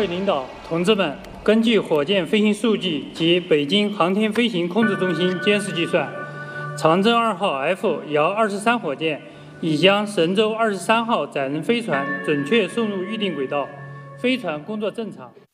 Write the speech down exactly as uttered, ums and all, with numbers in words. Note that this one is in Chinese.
位领导、同志们，根据火箭飞行数据及北京航天飞行控制中心监视计算，长征二号 F 遥二十三火箭已将神舟二十三号载人飞船准确送入预定轨道，飞船工作正常。